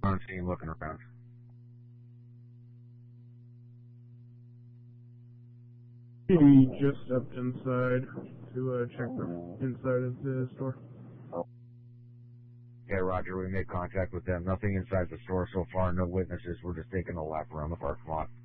on scene looking around. He just stepped inside to check the inside of the store. Okay, Roger, we made contact with them. Nothing inside the store so far, no witnesses. We're just taking a lap around the parking lot.